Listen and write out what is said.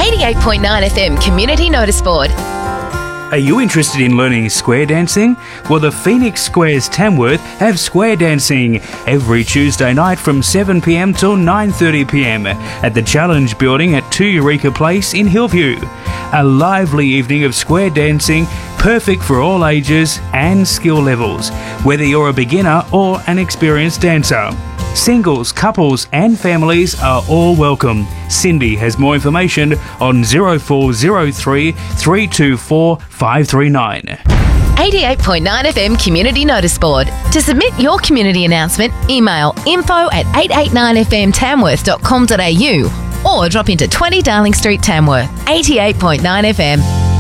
88.9 FM Community Notice Board. Are you interested in learning square dancing? Well, the Phoenix Squares Tamworth have square dancing every Tuesday night from 7 p.m. till 9:30 p.m. at the Challenge Building at 2 Eureka Place in Hillview. A lively evening of square dancing, perfect for all ages and skill levels, whether you're a beginner or an experienced dancer. Singles, couples and families are all welcome. Cindy has more information on 0403 324 539. 88.9 FM Community Notice Board. To submit your community announcement, email info@889fmtamworth.com.au or drop into 20 Darling Street, Tamworth. 88.9 FM.